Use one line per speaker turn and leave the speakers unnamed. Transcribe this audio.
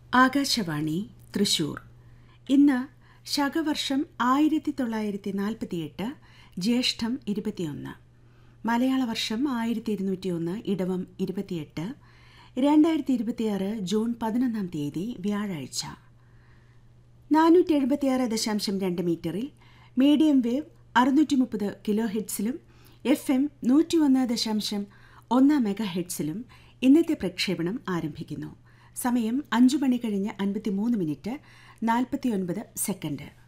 ആകാശവാണി തൃശൂർ. ഇന്ന് ശകവർഷം 1948 ജ്യേഷ്ഠം 21, മലയാള വർഷം 1201 ഇടവം 28, 2026 ജൂൺ 11 വ്യാഴാഴ്ച. 476.2 മീറ്ററിൽ medium wave 630 kilo ഹെഡ്സിലും FM 101.1 mega ഹെഡ്സിലും ഇന്നത്തെ പ്രക്ഷേപണം ആരംഭിക്കുന്നു. സമയം 5 മണി കഴിഞ്ഞ് 53 മിനിറ്റ് 49 സെക്കൻഡ്.